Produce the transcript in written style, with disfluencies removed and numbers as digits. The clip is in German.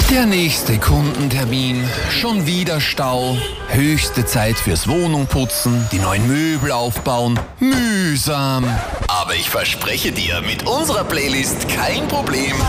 Der nächste Kundentermin, schon wieder Stau, höchste Zeit fürs Wohnungputzen, die neuen Möbel aufbauen, mühsam. Aber ich verspreche dir, mit unserer Playlist kein Problem.